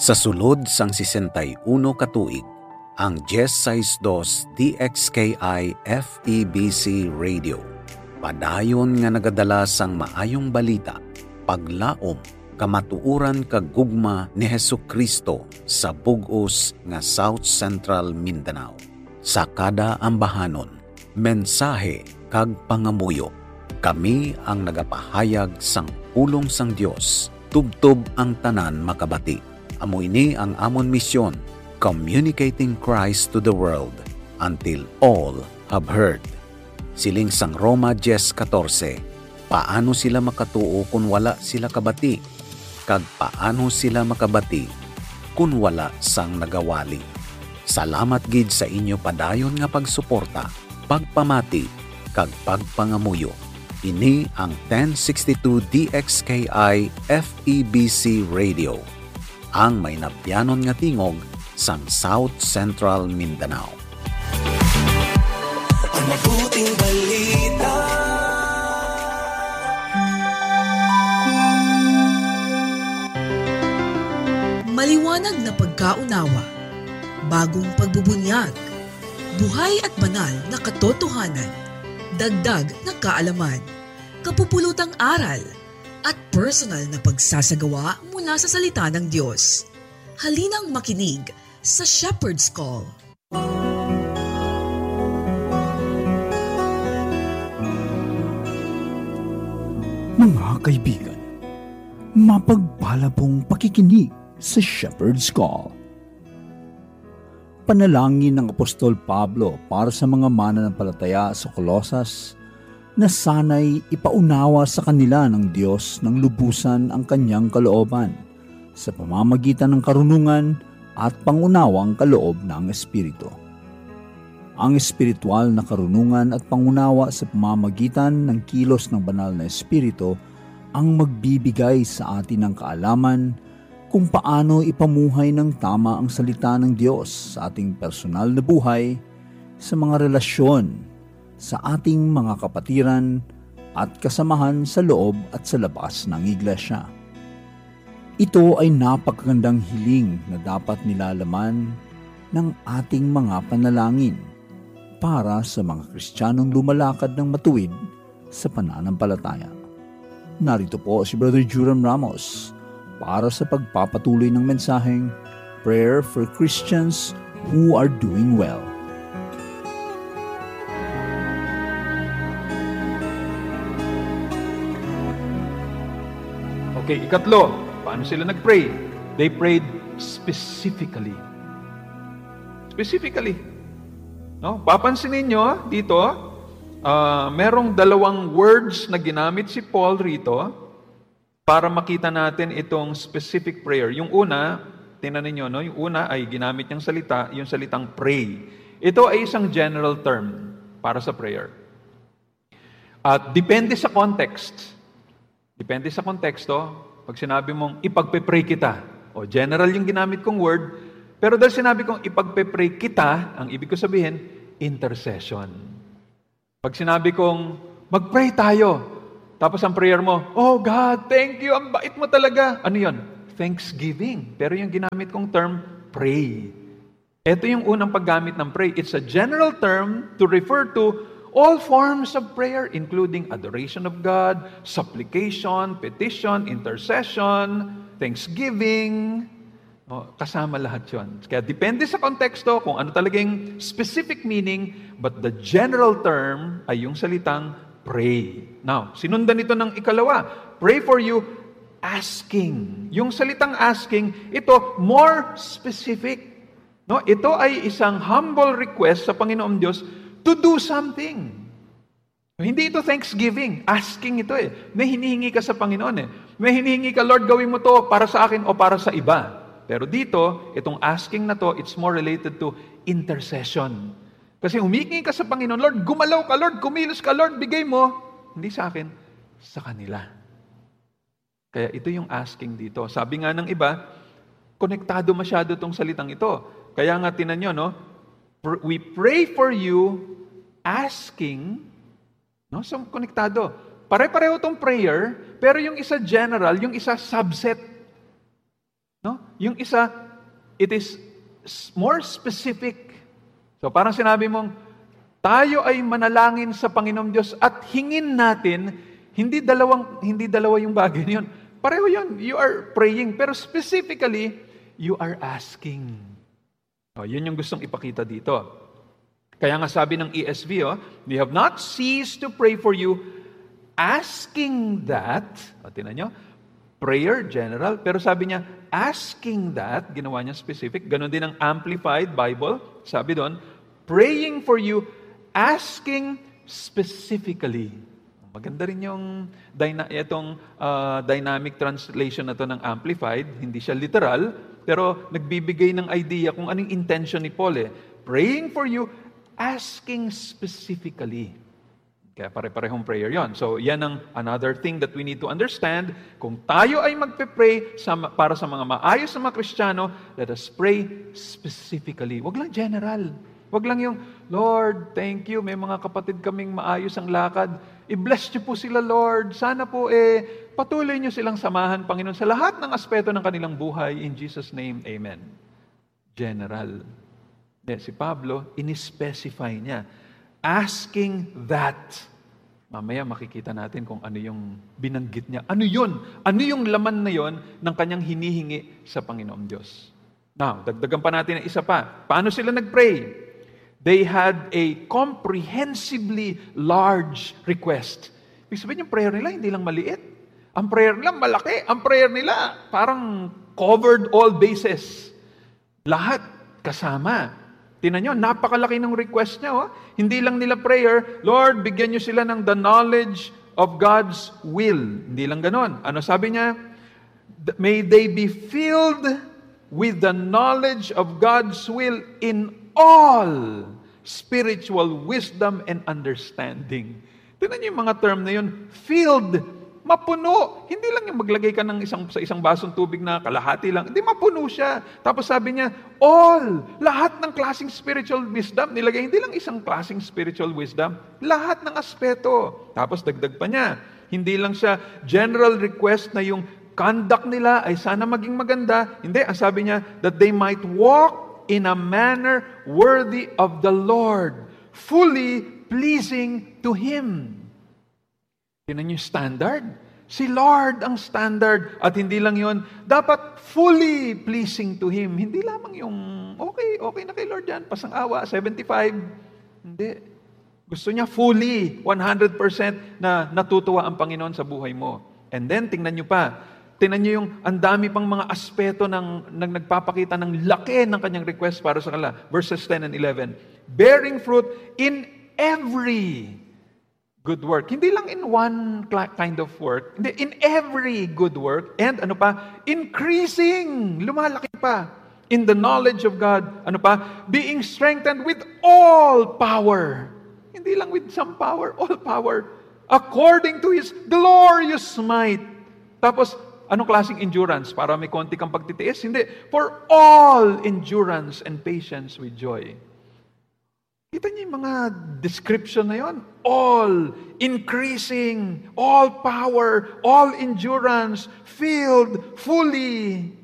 Sa sulod sang 61 katuig, ang 1062 DXKI FEBC Radio padayon nga nagadala sang maayong balita, paglaom, kamatuuran kag gugma ni Hesukristo sa bug-os nga South Central Mindanao. Sa kada ambahanon, mensahe kag pangamuyo, kami ang nagapahayag sang pulong sang Dios, tubtob ang tanan makabati. Amo ini ang amon misyon, communicating Christ to the world until all have heard. Siling sang Roma 10:14, paano sila makatuo kung wala sila kabati? Kag paano sila makabati kung wala sang nagawali? Salamat gid sa inyo padayon nga pagsuporta, pagpamati, kag pagpangamuyo. Ini ang 1062 DXKI FEBC Radio, ang may napyanon nga tingog sang South Central Mindanao. Ang mabuting balita. Maliwanag na pagkaunawa, bagong pagbubunyag, buhay at banal na katotohanan, dagdag na kaalaman, kapupulutang aral, at personal na pagsasagawa mula sa salita ng Diyos. Halinang makinig sa Shepherd's Call. Mga kaibigan, mapagpala pong pakikinig sa Shepherd's Call. Panalangin ng Apostol Pablo para sa mga mananampalataya sa Colosas na sana'y ipaunawa sa kanila ng Diyos ng lubusan ang kanyang kalooban sa pamamagitan ng karunungan at pangunawang kaloob ng Espiritu. Ang espiritual na karunungan at pangunawa sa pamamagitan ng kilos ng banal na Espiritu ang magbibigay sa atin ng kaalaman kung paano ipamuhay ng tama ang salita ng Diyos sa ating personal na buhay, sa mga relasyon, sa ating mga kapatiran at kasamahan sa loob at sa labas ng iglesia. Ito ay napakagandang hiling na dapat nilalaman ng ating mga panalangin para sa mga Kristiyanong lumalakad ng matuwid sa pananampalataya. Narito po si Brother Joram Ramos para sa pagpapatuloy ng mensaheng Prayer for Christians who are doing well. Okay, ikatlo, paano sila nag-pray? They prayed specifically. Specifically. No? Papansinin nyo dito, merong dalawang words na ginamit si Paul rito para makita natin itong specific prayer. Yung una, tingnan ninyo, no? Yung una ay ginamit niyang salita, yung salitang pray. Ito ay isang general term para sa prayer. At depende sa context. Depende sa konteksto, pag sinabi mong ipagpe-pray kita, o general yung ginamit kong word, pero dahil sinabi kong ipagpe-pray kita, ang ibig ko sabihin, intercession. Pag sinabi kong mag-pray tayo, tapos ang prayer mo, oh God, thank you, ang bait mo talaga. Ano yun? Thanksgiving. Pero yung ginamit kong term, pray. Ito yung unang paggamit ng pray. It's a general term to refer to all forms of prayer, including adoration of God, supplication, petition, intercession, thanksgiving. Kasama lahat yun. Kaya depende sa konteksto kung ano talagang specific meaning, but the general term ay yung salitang pray. Now, sinundan ito ng ikalawa. Pray for you, asking. Yung salitang asking, ito more specific. No, ito ay isang humble request sa Panginoong Diyos to do something. Hindi ito thanksgiving. Asking ito eh. May hinihingi ka sa Panginoon eh. May hinihingi ka, Lord, gawin mo to para sa akin o para sa iba. Pero dito, itong asking na to, it's more related to intercession. Kasi humingi ka sa Panginoon, Lord, gumalaw ka, Lord, kumilos ka, Lord, bigay mo. Hindi sa akin, sa kanila. Kaya ito yung asking dito. Sabi nga ng iba, konektado masyado itong salitang ito. Kaya nga tinan nyo, no? We pray for you, asking, no? So, konektado. Pare-pareho itong prayer, pero yung isa general, yung isa subset. No? Yung isa, it is more specific. So parang sinabi mong, tayo ay manalangin sa Panginoong Diyos at hingin natin, hindi dalawa yung bagay yun. Pareho yun. You are praying, pero specifically, you are asking. Yun yung gustong ipakita dito. Kaya nga sabi ng ESV, we have not ceased to pray for you, asking that, tingnan nyo, prayer, general, pero sabi niya, asking that, ginawa niya specific, ganun din ang Amplified Bible, sabi doon, praying for you, asking specifically. Maganda rin yung dynamic translation na to ng Amplified, hindi siya literal, pero nagbibigay ng idea kung anong intention ni Paul. Praying for you, asking specifically. Kaya pare-parehong prayer yon. So, yan ang another thing that we need to understand. Kung tayo ay magpe-pray para sa mga maayos na mga Kristiyano, let us pray specifically. Wag lang general. Wag lang yung, Lord, thank you, may mga kapatid kaming maayos ang lakad. I-bless niyo po sila, Lord. Sana po patuloy niyo silang samahan, Panginoon, sa lahat ng aspeto ng kanilang buhay. In Jesus' name, Amen. General. Si Pablo, in-specify niya. Asking that. Mamaya makikita natin kung ano yung binanggit niya. Ano yun? Ano yung laman na yon ng kanyang hinihingi sa Panginoong Diyos? Now, dagdagan pa natin ng isa pa. Paano sila nag-pray? They had a comprehensively large request. Ibig sabihin yung prayer nila, hindi lang maliit. Ang prayer nila, malaki. Ang prayer nila, parang covered all bases. Lahat kasama. Tingnan nyo, napakalaki ng request niya. Hindi lang nila prayer, Lord, bigyan nyo sila ng the knowledge of God's will. Hindi lang ganon. Ano sabi niya? May they be filled with the knowledge of God's will in all spiritual wisdom and understanding. Tingnan nyo yung mga term na yun. Filled, mapuno. Hindi lang yung maglagay ka ng sa isang basong tubig na kalahati lang. Hindi, mapuno siya. Tapos sabi niya, all, lahat ng klaseng spiritual wisdom, nilagay hindi lang isang klaseng spiritual wisdom, lahat ng aspeto. Tapos dagdag pa niya, hindi lang siya general request na yung conduct nila ay sana maging maganda. Hindi, ang sabi niya, that they might walk in a manner worthy of the Lord, fully pleasing to Him. Tinan yung standard. Si Lord ang standard. At hindi lang yun, dapat fully pleasing to Him. Hindi lamang yung, okay na kay Lord yan, pasang-awa, 75. Hindi. Gusto niya fully, 100% na natutuwa ang Panginoon sa buhay mo. And then, tingnan nyo pa. Tingnan nyo yung ang dami pang mga aspeto ng nagpapakita ng laki ng kanyang request para sa kanila. Verses 10 and 11. Bearing fruit in every good work. Hindi lang in one kind of work. Hindi, in every good work. And ano pa? Increasing. Lumalaki pa. In the knowledge of God. Ano pa? Being strengthened with all power. Hindi lang with some power. All power. According to His glorious might. Tapos, anong klaseng endurance? Para may konti kang pagtitiis? Hindi. For all endurance and patience with joy. Kita niyo yung mga description na yon? All, increasing, all power, all endurance, filled, fully.